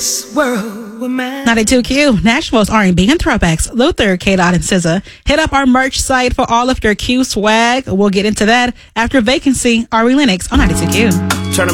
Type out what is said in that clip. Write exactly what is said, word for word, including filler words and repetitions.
ninety-two Q, Nashville's R and B and throwbacks. Luther, K-Dot, and S Z A. Hit up our merch site for all of your Q swag. We'll get into that after Vacancy, Ari Lennox on ninety-two Q.